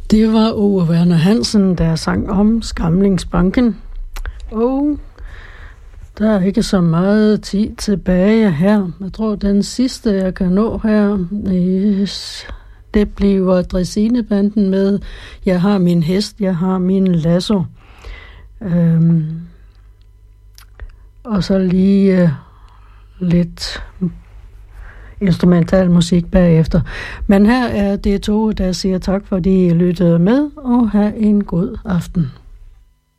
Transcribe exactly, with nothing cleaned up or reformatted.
Det var Ove Werner Hansen, der sang om Skramlingsbanken. Og der er ikke så meget tid tilbage her. Jeg tror, den sidste, jeg kan nå her, det bliver Dræsinebanden med Jeg har min hest, jeg har min lasso. Øhm, og så lige øh, lidt instrumental musik bagefter. Men her er det to, der siger tak, fordi I lyttede med, og have en god aften.